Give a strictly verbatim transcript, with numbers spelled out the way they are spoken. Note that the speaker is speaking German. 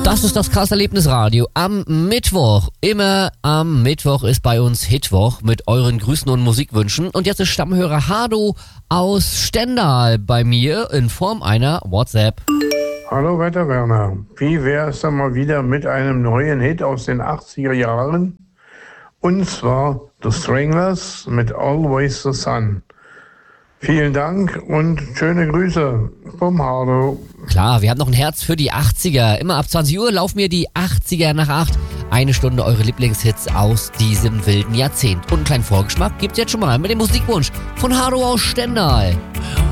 Das ist das Krasserlebnisradio am Mittwoch. Immer am Mittwoch ist bei uns Hitwoch mit euren Grüßen und Musikwünschen. Und jetzt ist Stammhörer Hardo aus Stendal bei mir in Form einer WhatsApp. Hallo Wetterwerner, wie wär's dann mal wieder mit einem neuen Hit aus den achtziger Jahren? Und zwar The Stranglers mit Always the Sun. Vielen Dank und schöne Grüße vom Hardo. Klar, wir haben noch ein Herz für die achtziger. Immer ab zwanzig Uhr laufen mir die achtziger nach acht. Eine Stunde eure Lieblingshits aus diesem wilden Jahrzehnt. Und einen kleinen Vorgeschmack gibt's jetzt schon mal mit dem Musikwunsch von Hardo aus Stendal.